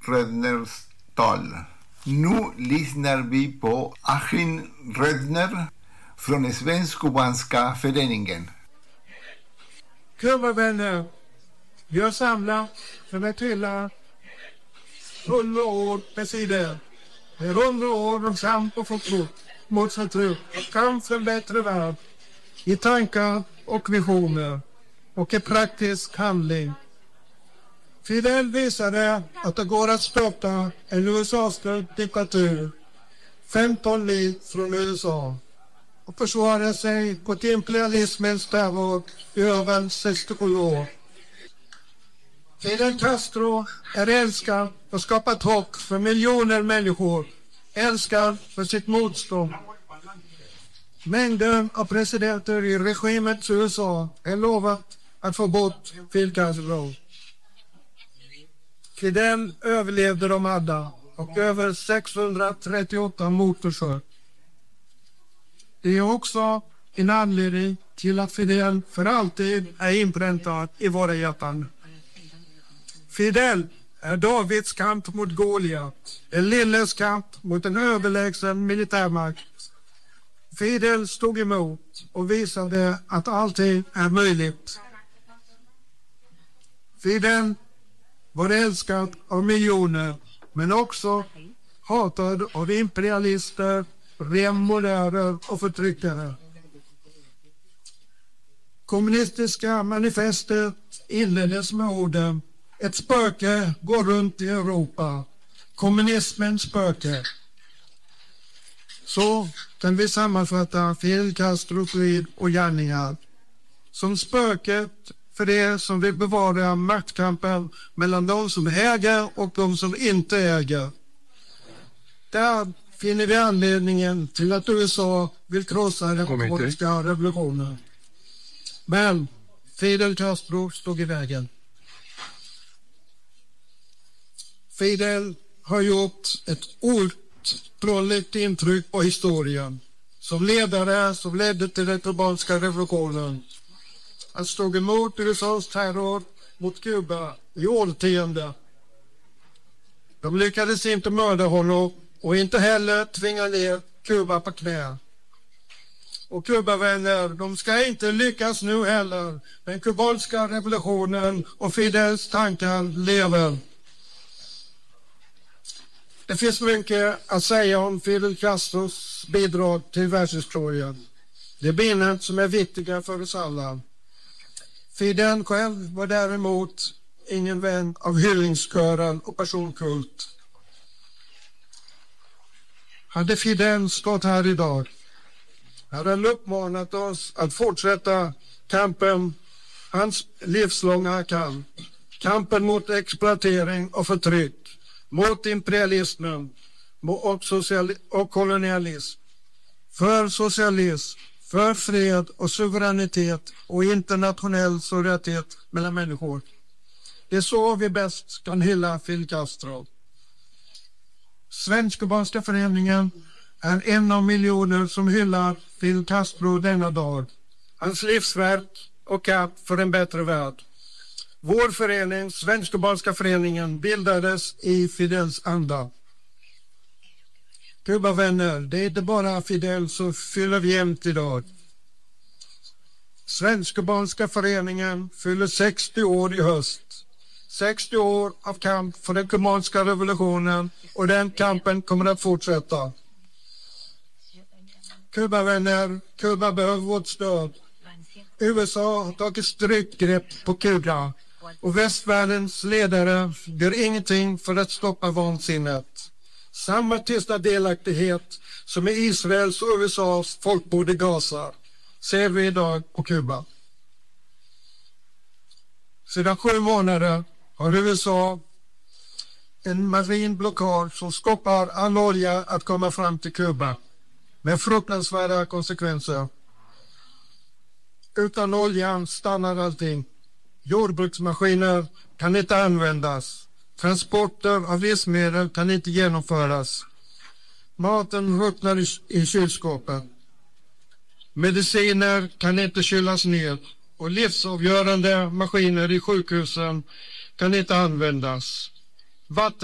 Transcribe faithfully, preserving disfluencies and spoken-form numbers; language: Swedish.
Rödners tal. Nu lyssnar vi på Achim Rödner från Svensk-Kubanska föreningen. Kubavänner, vi har samlat för att hylla hundra år med sidor. Det är hundra år av kamp och förtryck mot förtryck, kamp för en bättre värld i tankar och visioner och i praktisk handling. Fidel visade att det går att stoppa en U S A-stödd diktatur femton mil från U S A och försvara sig på imperialismens terror i över sextiosju år. Fidel Castro är älskad och skapat hopp för miljoner människor, älskad för sitt motstånd. Mängder av presidenter i regimets U S A är lovat att få bort Fidel Castro. Fidel överlevde de alla och över sexhundratrettioåtta motorsåg. Det är också en anledning till att Fidel för alltid är inpräntad i våra hjärtan. Fidel är Davids kamp mot Goliat, en lilles kamp mot en överlägsen militärmakt. Fidel stod emot och visade att allting är möjligt. Fidel var älskad av miljoner, men också hatad av imperialister, revolutionärer och förtryckare. Kommunistiska manifestet inleddes med orden: ett spöke går runt i Europa. Kommunismens spöke. Så kan vi sammanfatta Fidel Castros liv och gärningar som spöket för det som vill bevara maktkampen mellan de som äger och de som inte äger. Där finner vi anledningen till att U S A vill krossa den kommunistiska revolutionen. Men Fidel Castro stod i vägen. Fidel har gjort ett otroligt intryck på historien. Som ledare som ledde till den kubanska revolutionen. Han stod emot U S A:s terror mot Kuba i årtionden. De lyckades inte mörda honom och inte heller tvinga ner Kuba på knä. Och Kubavänner, de ska inte lyckas nu heller. Den kubanska revolutionen och Fidels tankar lever. Det finns mycket att säga om Fidel Castros bidrag till världshistorien. Det är minnen som är viktiga för oss alla. Fidel själv var däremot ingen vän av hyllningskören och personkult. Hade Fidel stått här idag hade han uppmanat oss att fortsätta kampen, hans livslånga kamp. Kampen mot exploatering och förtryck, mot imperialismen och, social- och kolonialism. För socialism, för fred och suveränitet och internationell solidaritet mellan människor. Det är så vi bäst kan hylla Fidel Castro. Svensk-Kubanska föreningen är en av miljoner som hyllar Fidel Castro denna dag. Hans livsverk och kamp för en bättre värld. Vår förening, Svensk-Kubanska föreningen, bildades i Fidels anda. Kubavänner, det är inte bara Fidel som fyller vi jämt idag. Svensk-Kubanska föreningen fyller sextio år i höst. sextio år av kamp för den kubanska revolutionen, och den kampen kommer att fortsätta. Kubavänner, Kuba behöver vårt stöd. U S A har tagit strikt grepp på Kuba och västvärldens ledare gör ingenting för att stoppa vansinnet. Samma tysta delaktighet som i Israels och U S A:s folkmord i Gaza ser vi idag på Kuba. Sedan sju månader har U S A en marin blockad som stoppar all olja att komma fram till Kuba med fruktansvärda konsekvenser. Utan oljan stannar allting. Jordbruksmaskiner kan inte användas. Transporter av livsmedel kan inte genomföras. Maten ruttnar i, i kylskåpen. Mediciner kan inte kylas ner. Och livsavgörande maskiner i sjukhusen kan inte användas. Vatten